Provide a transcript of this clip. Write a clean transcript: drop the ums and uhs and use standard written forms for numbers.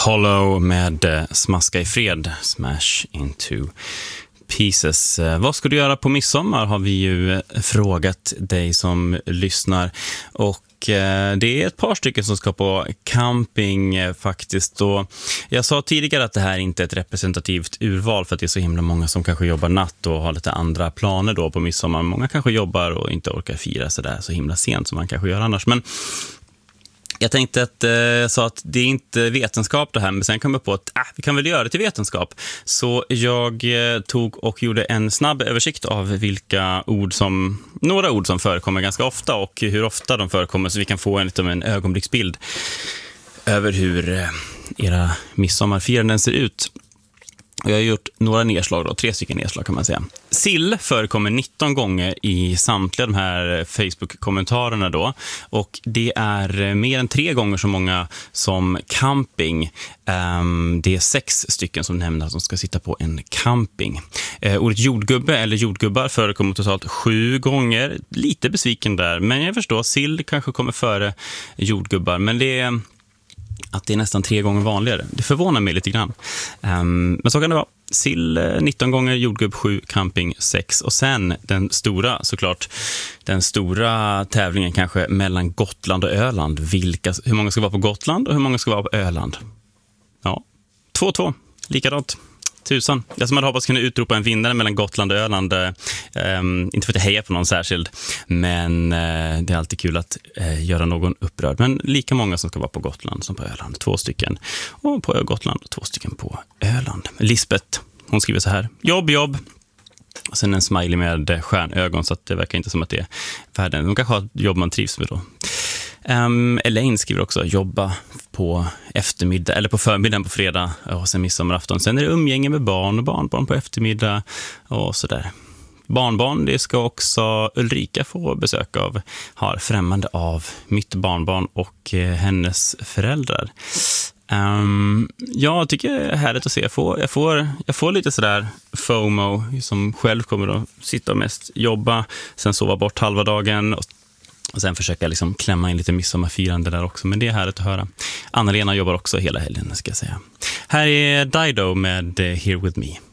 Hollow med Smaska i fred, Smash into Pieces. Vad ska du göra på midsommar har vi ju frågat dig som lyssnar. Och det är ett par stycken som ska på camping faktiskt. Och jag sa tidigare att det här inte är ett representativt urval för att det är så himla många som kanske jobbar natt och har lite andra planer då på midsommar. Många kanske jobbar och inte orkar fira så himla sent som man kanske gör annars. Men jag tänkte att jag sa att det är inte vetenskap det här, men sen kom jag på att vi kan väl göra det till vetenskap. Så jag tog och gjorde en snabb översikt av några ord som förekommer ganska ofta och hur ofta de förekommer, så vi kan få en ögonblicksbild över hur era midsommarfiranden ser ut. Jag har gjort några nedslag då, 3 stycken nedslag kan man säga. Sill förekommer 19 gånger i samtliga de här Facebook-kommentarerna då. Och det är mer än 3 gånger så många som camping. Det är 6 stycken som nämner att de ska sitta på en camping. Ordet jordgubbe eller jordgubbar förekommer totalt 7 gånger. Lite besviken där, men jag förstår, sill kanske kommer före jordgubbar. Men det är att det är nästan 3 gånger vanligare. Det förvånar mig lite grann. Men så kan det vara. Sill 19 gånger, jordgubb 7, camping 6. Och sen den stora tävlingen kanske mellan Gotland och Öland. Hur många ska vara på Gotland och hur många ska vara på Öland? Ja, 2-2. Likadant. 1000. Jag som hade hoppats kunna utropa en vinnare mellan Gotland och Öland. Inte för att jag hejar på någon särskild, men det är alltid kul att göra någon upprörd. Men lika många som ska vara på Gotland som på Öland. 2 stycken. Och på Gotland 2 stycken på Öland. Lisbeth, hon skriver så här. Jobb. Och sen en smiley med stjärnögon, så att det verkar inte som att det är världen. De kanske har ett jobb man trivs med då. Elaine skriver också jobba på eftermiddag eller på förmiddagen på fredag och sen midsommarafton. Sen är det umgänge med barn och barnbarn på eftermiddag och sådär. Barnbarn, det ska också Ulrika få besök av, har främmande av mitt barnbarn och hennes föräldrar. Jag tycker det är härligt att se. Jag får lite sådär FOMO som själv kommer att sitta och mest jobba, sen sova bort halva dagen och sen försöka liksom klämma in lite midsommarfirande där också. Men det är härligt att höra. Anna-Lena jobbar också hela helgen, ska jag säga. Här är Dido med Here With Me.